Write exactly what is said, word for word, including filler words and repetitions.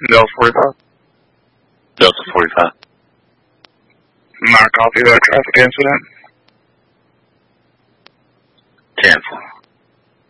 Delta forty-five. Delta forty-five. Not a copy of that traffic incident.